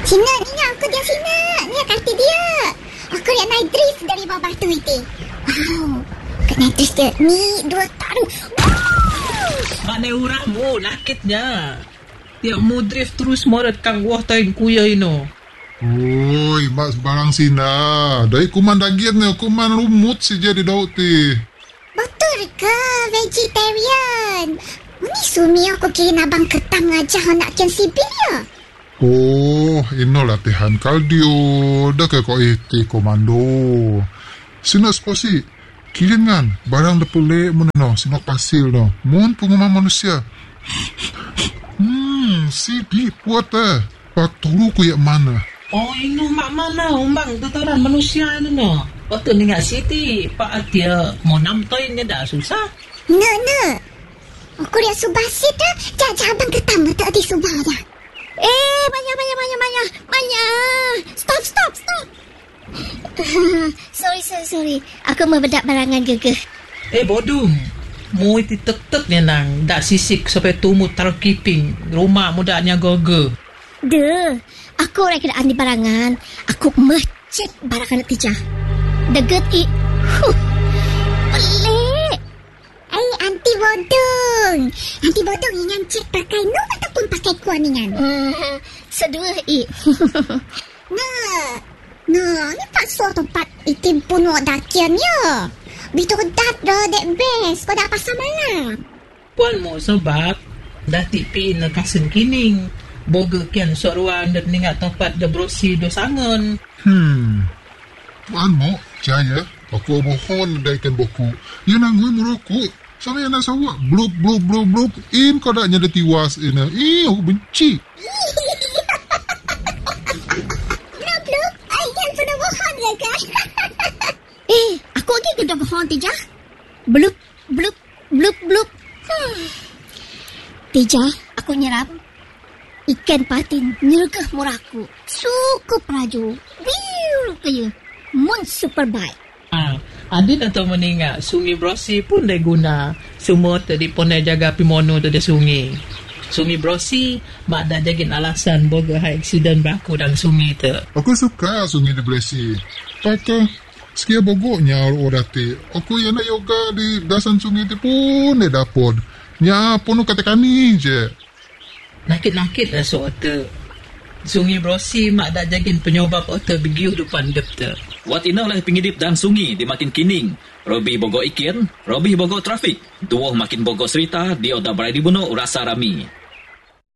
Sina, ni aku dia Sina. Ni kata dia. Aku nak naik drift dari bawah batu itu. Wow. Aku naik drift dia. Ni dua taru. Mana urangmu nakitnya. Tiap mu drift terus morat kang wah tain kuya ino. Oi, mak barang Sina. Dari kuman daging ni, kuman lumut si jadi daun ti. Betul ke vegetarian? Ini sumi aku kira abang ketang aja nak kian sipil ya. Oh, ino latihan kardio. Dah ke kau iti komando. Sina sposi. Kirin kan, barang dah pelek mana no, sina pasil no. Mun pengumuman manusia. Sipi puat Pak tolu ku yak mana? Oh, ino mak mana umbang tataran manusia ino no. Waktu ni ngak siti, Pak dia mau namtoinnya dah susah. No. Aku lihat subah sit dah. Jangan abang ketang tak di subah dah. Banyak. Stop. Sorry. Aku membedak barangan gegeh. Bodung. Mu iti tek-tek ni nang. Dak sisik sampai tumut taruh kiping. Rumah mudanya goge. Aku nak kena andi barangan. Aku mecek barangan tijah. Deget pelik. Anti bodong ingan cek pakai no ataupun pakai kuan ingan. Sedua Nah, ni pak suah tempat itim puno dakian ya. Bitu dat dah dek best. Kau dah pasal malam. Puan mo sebab dah tipi na kasin kining. Boga kian soruan dan ningat tempat dah brosi do sangon. Puan mo, jaya. Aku mohon daikan boku. Ia nangui merokok. Sama yang nak sawak. Blub. In kau dah nyada tiwas ina. Aku benci. Blub. Ayah sudah bohong ke kan? Aku lagi kena bohong Tijah. Blub. Tijah, aku nyerap. Ikan patin nyergah muraku. Suku pelaju. Biu kaya. Mun super bike. Adin atau meningat sungai Brosi pun dah guna. Semua tadi pun dah jaga pimono tu dah sungai. Sungai Brosi mak dah jagin alasan boga hai aksiden berlaku dalam sungai tu. Aku suka sungai di Blesi. Tapi sekia bogoknya orang ti. Aku yang nak yoga di dasan sungai tu pun dah dapat. Nya pun kata kami je. Nakit-nakit lah soal Sungai Brosi mak dah jagin penyobab otak begiu depan dep tu. Wat ina lah pengidip dan sungi di makin kining. Robi bogo ikin, Robi bogo trafik. Dua makin bogo cerita, dia dah berada di bunuh rasa rami.